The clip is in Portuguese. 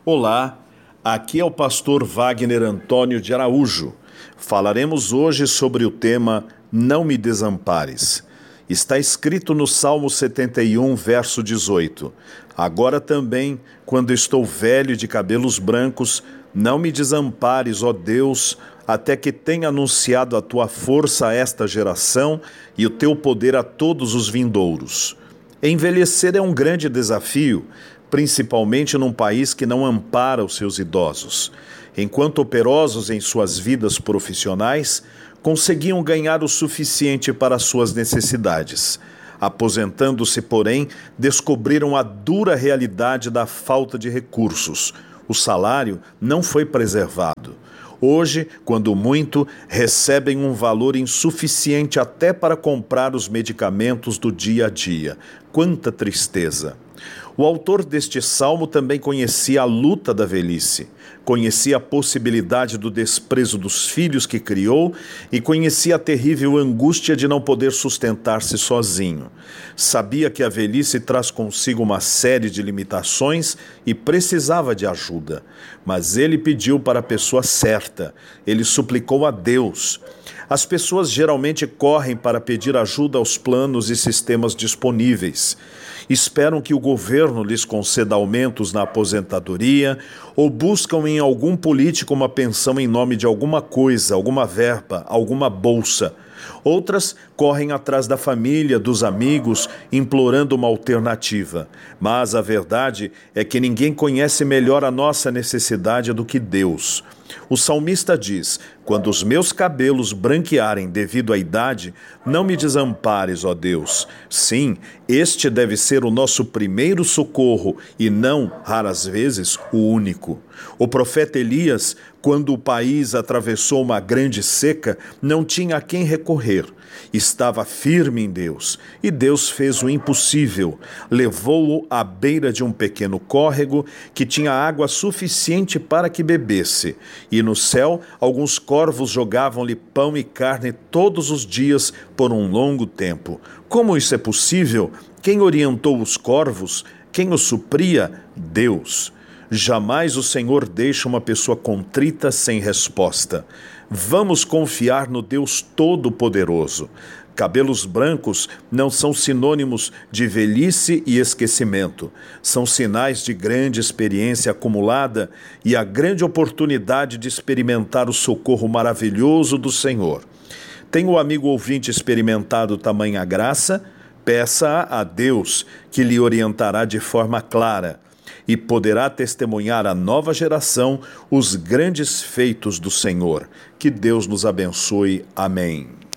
Olá, aqui é o pastor Wagner Antônio de Araújo. Falaremos hoje sobre o tema Não me desampares. Está escrito no Salmo 71, verso 18. Agora também, quando estou velho e de cabelos brancos, não me desampares, ó Deus, até que tenha anunciado a tua força a esta geração e o teu poder a todos os vindouros. Envelhecer é um grande desafio, principalmente num país que não ampara os seus idosos. Enquanto operosos em suas vidas profissionais, conseguiam ganhar o suficiente para suas necessidades. Aposentando-se, porém, descobriram a dura realidade da falta de recursos. O salário não foi preservado. Hoje, quando muito, recebem um valor insuficiente até para comprar os medicamentos do dia a dia. Quanta tristeza! O autor deste salmo também conhecia a luta da velhice, conhecia a possibilidade do desprezo dos filhos que criou e conhecia a terrível angústia de não poder sustentar-se sozinho. Sabia que a velhice traz consigo uma série de limitações e precisava de ajuda, mas ele pediu para a pessoa certa, ele suplicou a Deus. As pessoas geralmente correm para pedir ajuda aos planos e sistemas disponíveis. Esperam que o governo lhes conceda aumentos na aposentadoria ou buscam em algum político uma pensão em nome de alguma coisa, alguma verba, alguma bolsa. Outras correm atrás da família, dos amigos, implorando uma alternativa. Mas a verdade é que ninguém conhece melhor a nossa necessidade do que Deus. O salmista diz: quando os meus cabelos branquearem devido à idade, não me desampares, ó Deus. Sim, este deve ser o nosso primeiro socorro e não, raras vezes, o único. O profeta Elias, quando o país atravessou uma grande seca, não tinha a quem recorrer. Estava firme em Deus, e Deus fez o impossível. Levou-o à beira de um pequeno córrego que tinha água suficiente para que bebesse. E no céu, alguns corvos jogavam-lhe pão e carne todos os dias por um longo tempo. Como isso é possível? Quem orientou os corvos? Quem os supria? Deus. Jamais o Senhor deixa uma pessoa contrita sem resposta. Vamos confiar no Deus Todo-Poderoso. Cabelos brancos não são sinônimos de velhice e esquecimento. São sinais de grande experiência acumulada e a grande oportunidade de experimentar o socorro maravilhoso do Senhor. Tem o amigo ouvinte experimentado tamanha graça? Peça a Deus, que lhe orientará de forma clara e poderá testemunhar à nova geração os grandes feitos do Senhor. Que Deus nos abençoe. Amém.